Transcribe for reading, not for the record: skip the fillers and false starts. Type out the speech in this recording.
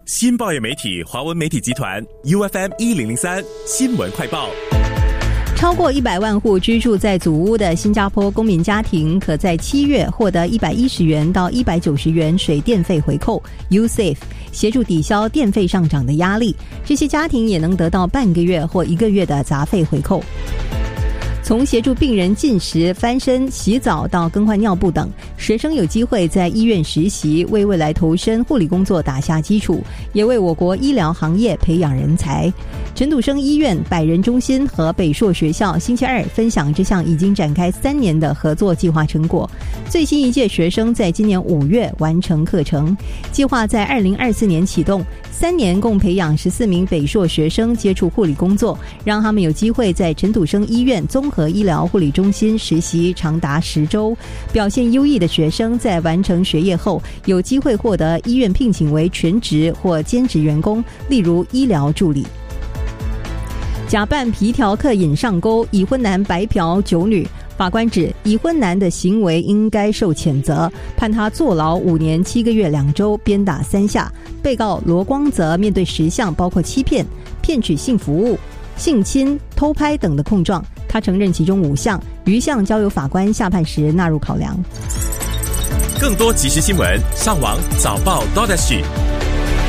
新报业媒体华文媒体集团 UFM 1003新闻快报。 超过100万户居住在祖屋的新加坡公民家庭，可在7月获得110元到190元水电费回扣 USAVE， 协助抵消电费上涨的压力。这些家庭也能得到半个月或1个月的杂费回扣。从协助病人进食、翻身、洗澡到更换尿布等，学生有机会在医院实习，为未来投身护理工作打下基础，也为我国医疗行业培养人才。陈笃生医院、百人中心和北硕学校星期二分享这项已经展开3年的合作计划成果。最新一届学生在今年5月完成课程，计划在2024年启动，3年共培养14名北硕学生接触护理工作，让他们有机会在陈笃生医院综合医疗护理中心实习长达10周。表现优异的学生在完成学业后，有机会获得医院聘请为全职或兼职员工，例如医疗助理。假扮皮条客引上钩，已婚男白嫖9女。法官指已婚男的行为应该受谴责，判他坐牢5年7个月2周，鞭打3下。被告罗光泽面对10项包括欺骗、骗取性服务、性侵、偷拍等的控状，他承认其中5项，余项交由法官下判时纳入考量。 更多即时新闻，上网早报 .SG。